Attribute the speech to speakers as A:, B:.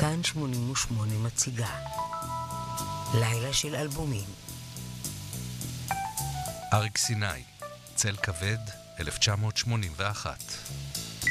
A: כאן 88 מציגה לילה של אלבומים.
B: אריק סיני, צל כבד, 1981.